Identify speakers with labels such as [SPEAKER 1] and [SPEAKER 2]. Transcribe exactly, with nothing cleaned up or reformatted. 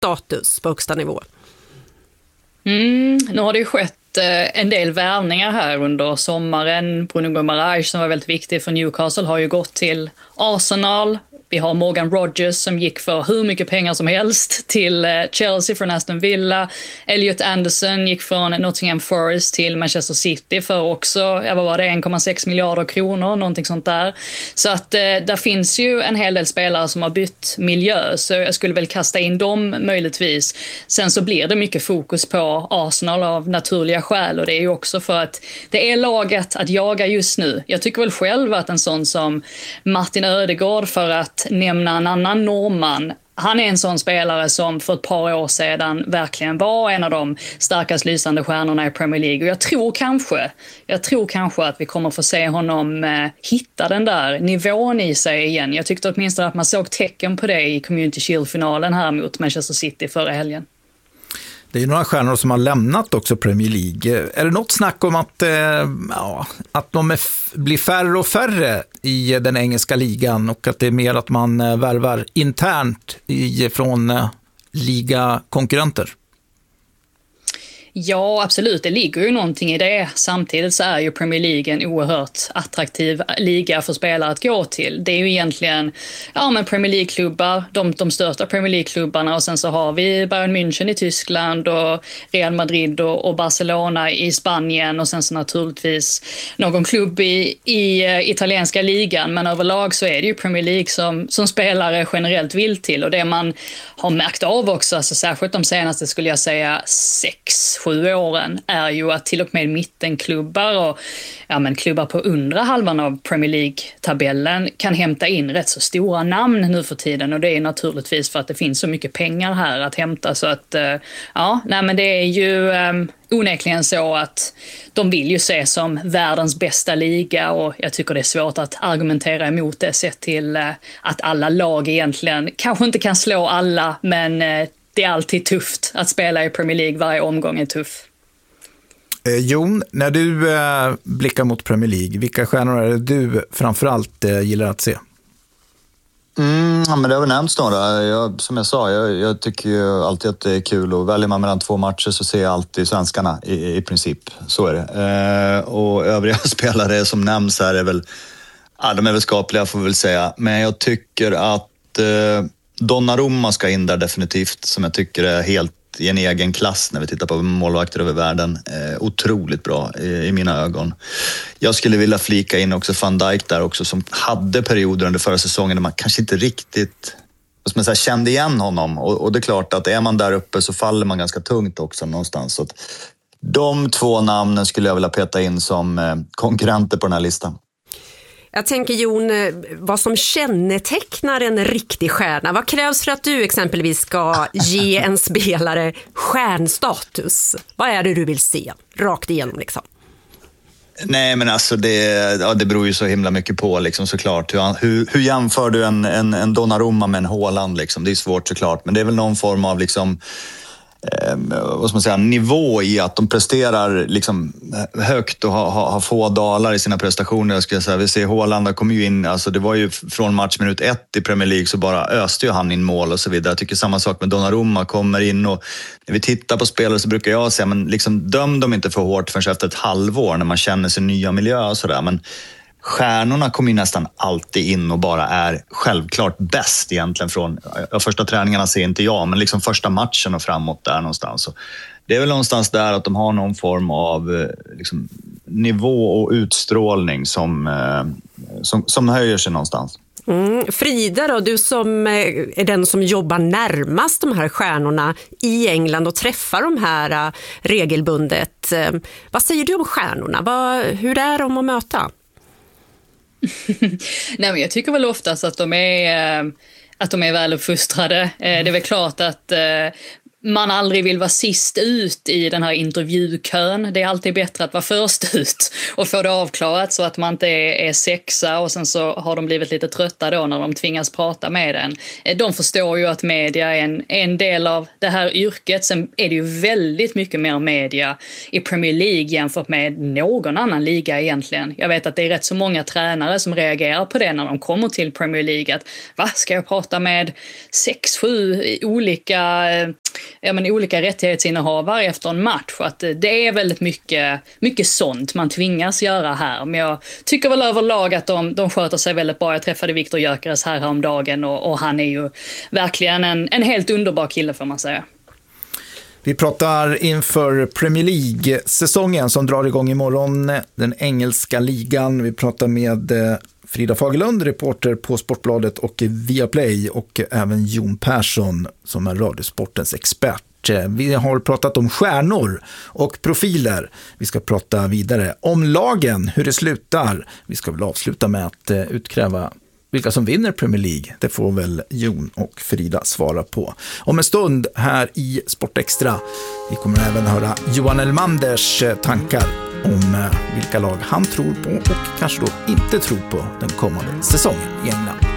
[SPEAKER 1] status på högsta nivå?
[SPEAKER 2] Mm, nu har det ju skett en del värvningar här under sommaren. Bruno Guimaraes, som var väldigt viktig för Newcastle, har ju gått till Arsenal. Vi har Morgan Rogers som gick för hur mycket pengar som helst till Chelsea från Aston Villa. Elliot Anderson gick från Nottingham Forest till Manchester City för också, ja, vad var det, en komma sex miljarder kronor, någonting sånt där. Så att eh, där finns ju en hel del spelare som har bytt miljö, så jag skulle väl kasta in dem möjligtvis. Sen så blir det mycket fokus på Arsenal av naturliga skäl, och det är ju också för att det är laget att jaga just nu. Jag tycker väl själv att en sån som Martin Ödegaard, för att nämna en annan norrman, han är en sån spelare som för ett par år sedan verkligen var en av de starkast lysande stjärnorna i Premier League. Och jag tror kanske, jag tror kanske att vi kommer få se honom eh, hitta den där nivån i sig igen. Jag tyckte åtminstone att man såg tecken på det i Community Shield-finalen här mot Manchester City förra helgen.
[SPEAKER 3] Det är ju några stjärnor som har lämnat också Premier League. Är det något snack om att, eh, ja, att de är f- blir färre och färre i den engelska ligan, och att det är mer att man eh, värvar internt i, från eh, ligakonkurrenter?
[SPEAKER 2] Ja, absolut. Det ligger ju någonting i det. Samtidigt så är ju Premier League en oerhört attraktiv liga för spelare att gå till. Det är ju egentligen, ja, men Premier League-klubbar, de, de största Premier League-klubbarna, och sen så har vi Bayern München i Tyskland och Real Madrid och, och Barcelona i Spanien, och sen så naturligtvis någon klubb i, i uh, italienska ligan. Men överlag så är det ju Premier League som, som spelare generellt vill till, och det man har märkt av också, alltså särskilt de senaste, skulle jag säga, sex sju åren, är ju att till och med mittenklubbar och ja, men klubbar på undre halvan av Premier League-tabellen kan hämta in rätt så stora namn nu för tiden, och det är naturligtvis för att det finns så mycket pengar här att hämta. Så att ja, nej, men det är ju um, onekligen så att de vill ju se som världens bästa liga, och jag tycker det är svårt att argumentera emot det, sett till uh, att alla lag egentligen kanske inte kan slå alla, men uh, det är alltid tufft att spela i Premier League. Varje omgång är tuff.
[SPEAKER 3] Eh, Jon, när du eh, blickar mot Premier League, vilka stjärnor är det du framförallt eh, gillar att se?
[SPEAKER 4] Mm, ja, men det har väl nämnts några. Jag, som jag sa, jag, jag tycker ju alltid att det är kul, och väljer man mellan två matcher så ser jag alltid svenskarna i, i princip. Så är det. Eh, och övriga spelare som nämns här är väl, ja, de är väl skapliga, får vi väl säga. Men jag tycker att eh, Donnarumma ska in där definitivt, som jag tycker är helt i en egen klass när vi tittar på målvakter över världen. Eh, otroligt bra i, i mina ögon. Jag skulle vilja flika in också Van Dijk där också, som hade perioder under förra säsongen där man kanske inte riktigt, vad ska man säga, kände igen honom. Och, och det är klart att är man där uppe så faller man ganska tungt också någonstans. Så att de två namnen skulle jag vilja peta in som eh, konkurrenter på den här listan.
[SPEAKER 1] Jag tänker, Jon, vad som kännetecknar en riktig stjärna. Vad krävs för att du exempelvis ska ge en spelare stjärnstatus? Vad är det du vill se? Rakt igenom liksom.
[SPEAKER 4] Nej, men alltså det, ja, det beror ju så himla mycket på liksom, såklart. Hur, hur, hur jämför du en, en, en Donnarumma med en Haaland liksom? Det är svårt såklart, men det är väl någon form av liksom Eh, vad ska man säga, nivå i att de presterar liksom högt och har, har, har få dalar i sina prestationer. Jag skulle säga, vi ser Haaland kom ju in, alltså det var ju från matchminut ett i Premier League så bara öste ju han in mål och så vidare. Jag tycker samma sak med Donnarumma, kommer in, och när vi tittar på spelare så brukar jag säga, men liksom döm dem inte för hårt förrän efter ett halvår när man känner sin nya miljö och sådär. Men stjärnorna kommer ju nästan alltid in och bara är självklart bäst egentligen från, ja, första träningarna ser inte jag, men liksom första matchen och framåt där någonstans. Så det är väl någonstans där att de har någon form av liksom, nivå och utstrålning som, som, som höjer sig någonstans.
[SPEAKER 1] Mm. Frida då, du som är den som jobbar närmast de här stjärnorna i England och träffar de här regelbundet. Vad säger du om stjärnorna? Vad, hur är de att möta?
[SPEAKER 2] Nej, men jag tycker väl oftast att de är, att de är väl uppfostrade. Det är väl klart att man aldrig vill vara sist ut i den här intervjukön. Det är alltid bättre att vara först ut och få det avklarat så att man inte är, är sexa och sen så har de blivit lite trötta då när de tvingas prata med en. De förstår ju att media är en, en del av det här yrket. Sen är det ju väldigt mycket mer media i Premier League jämfört med någon annan liga egentligen. Jag vet att det är rätt så många tränare som reagerar på det när de kommer till Premier League. Att, va, ska jag prata med sex, sju olika... Ja, men olika rättighetsinnehavare efter en match. Att det är väldigt mycket, mycket sånt man tvingas göra här. Men jag tycker väl överlag att de, de sköter sig väldigt bra. Jag träffade Viktor Gyökeres här om dagen och, och han är ju verkligen en, en helt underbar kille får man säga.
[SPEAKER 3] Vi pratar inför Premier League-säsongen som drar igång imorgon, den engelska ligan. Vi pratar med Frida Fagerlund, reporter på Sportbladet och Viaplay, och även Jon Persson som är Radiosportens expert. Vi har pratat om stjärnor och profiler. Vi ska prata vidare om lagen, hur det slutar. Vi ska väl avsluta med att utkräva vilka som vinner Premier League. Det får väl Jon och Frida svara på om en stund här i Sportextra. Vi kommer även höra Johan Elmanders tankar om vilka lag han tror på och kanske då inte tror på den kommande säsongen i England.